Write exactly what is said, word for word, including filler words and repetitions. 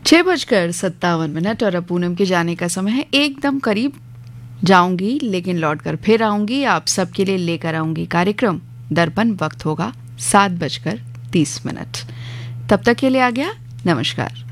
छह बजकर सत्तावन मिनट और अब पूनम के जाने का समय है। एकदम करीब जाऊंगी लेकिन लौट कर फिर आऊंगी, आप सबके लिए लेकर आऊंगी कार्यक्रम दर्पण। वक्त होगा सात बजकर तीस मिनट। तब तक के लिए आ गया, नमस्कार।